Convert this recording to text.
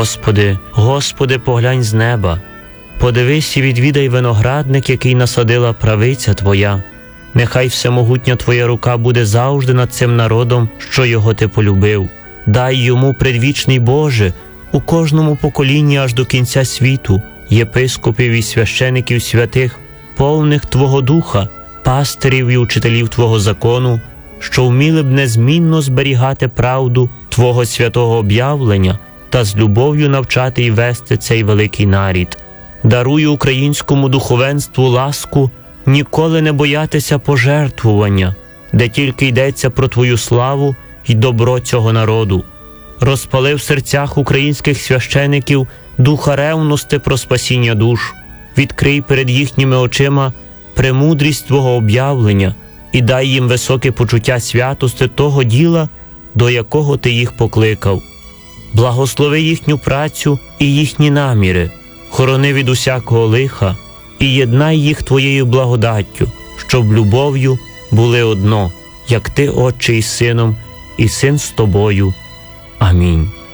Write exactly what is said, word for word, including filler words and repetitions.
Господи, Господи, поглянь з неба, подивись і відвідай виноградник, який насадила правиця Твоя. Нехай всемогутня Твоя рука буде завжди над цим народом, що його Ти полюбив. Дай йому, предвічний Боже, у кожному поколінні аж до кінця світу, єпископів і священиків святих, повних Твого Духа, пастирів і учителів Твого закону, що вміли б незмінно зберігати правду Твого святого об'явлення та з любов'ю навчати і вести цей великий нарід. Даруй українському духовенству ласку ніколи не боятися пожертвування, де тільки йдеться про Твою славу і добро цього народу. Розпали в серцях українських священиків духа ревності про спасіння душ. Відкрий перед їхніми очима премудрість Твого об'явлення і дай їм високе почуття святости того діла, до якого Ти їх покликав. Благослови їхню працю і їхні наміри, хорони від усякого лиха і єднай їх Твоєю благодаттю, щоб любов'ю були одно, як Ти, Отче, із Сином, і Син з Тобою. Амінь.